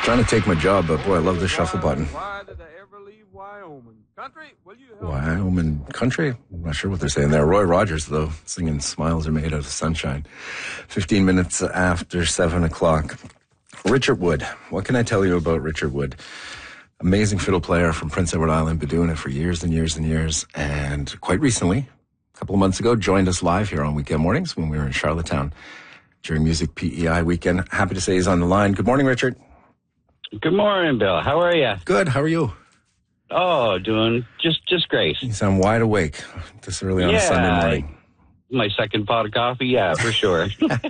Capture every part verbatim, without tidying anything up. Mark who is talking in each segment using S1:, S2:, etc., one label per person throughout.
S1: Trying to take my job, but boy, I love the shuffle button.
S2: Why did I ever leave Wyoming? Country, will you help me?
S1: Wyoming country? I'm not sure what they're saying there. Roy Rogers, though, singing Smiles Are Made Out of Sunshine. fifteen minutes after seven o'clock. Richard Wood. What can I tell you about Richard Wood? Amazing fiddle player from Prince Edward Island, been doing it for years and years and years. And quite recently, a couple of months ago, joined us live here on weekend mornings when we were in Charlottetown during Music P E I weekend. Happy to say he's on the line. Good morning, Richard.
S3: Good morning, Bill. How are you?
S1: Good. How are you?
S3: Oh, doing just just great.
S1: You sound wide awake this early on
S3: yeah,
S1: a Sunday morning.
S3: My second pot of coffee, yeah, for sure.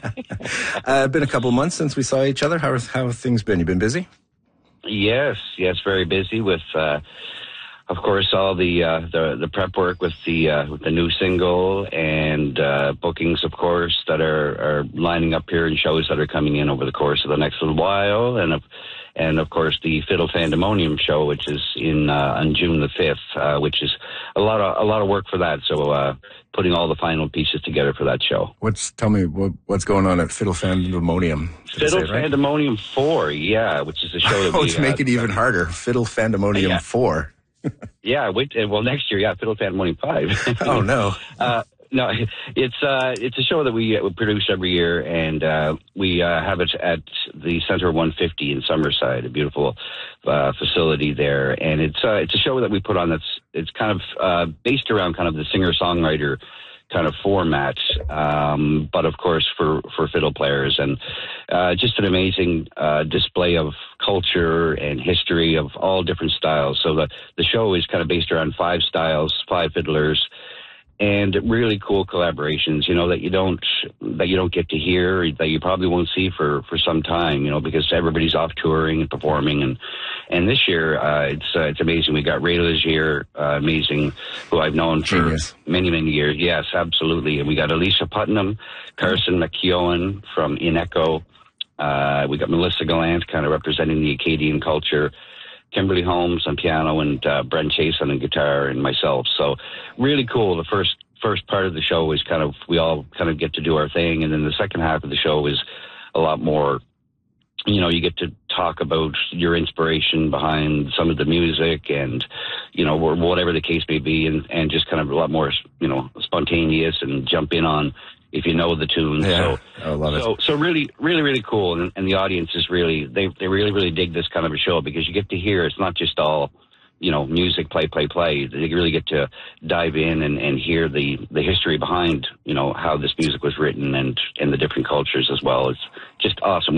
S1: uh, been a couple of months since we saw each other. How, are, how have things been? You been busy?
S3: Yes, yes, very busy with, uh, of course, all the uh, the the prep work with the uh, with the new single and uh, bookings, of course, that are, are lining up here and shows that are coming in over the course of the next little while, and of and of course the Fiddle Fandemonium show, which is in uh, on June the fifth, uh, which is a lot of a lot of work for that. So uh, putting all the final pieces together for that show.
S1: What's tell me what, what's going on at Fiddle Fandemonium?
S3: Fiddle right? Fandemonium four, yeah, which is a show that
S1: oh,
S3: we
S1: to make
S3: uh,
S1: it even harder, Fiddle Fandemonium
S3: yeah.
S1: four.
S3: yeah, wait, well, next year, yeah, Fiddle Fandemonium five.
S1: oh no.
S3: Uh, No, it's uh, it's a show that we, uh, we produce every year, and uh, we uh, have it at the Center one fifty in Summerside, a beautiful uh, facility there. And it's uh, it's a show that we put on that's it's kind of uh, based around kind of the singer-songwriter kind of format, um, but of course for, for fiddle players, and uh, just an amazing uh, display of culture and history of all different styles. So the the show is kind of based around five styles, five fiddlers. And really cool collaborations, you know, that you don't that you don't get to hear, that you probably won't see for, for some time, you know, because everybody's off touring and performing. And and this year, uh, it's uh, it's amazing. We got Ray Legier, uh, amazing, who I've known for
S1: Genius.
S3: many, many years. Yes, absolutely. And we got Alicia Putnam, Carson McKeown from Inecho. Uh, we got Melissa Gallant kind of representing the Acadian culture. Kimberly Holmes on piano, and uh, Brent Chase on guitar, and myself. So really cool. The first first part of the show is kind of, we all kind of get to do our thing, and then the second half of the show is a lot more, you know, you get to talk about your inspiration behind some of the music, and, you know, whatever the case may be, and, and just kind of a lot more, you know, spontaneous, and jump in on if you know the tunes.
S1: Yeah,
S3: so,
S1: I love
S3: so,
S1: it.
S3: so really, really, really cool. And, and the audience is really, they, they really, really dig this kind of a show, because you get to hear, it's not just all, you know, music, play, play, play. They really get to dive in and, and hear the, the history behind, you know, how this music was written, and, and the different cultures as well. It's just awesome.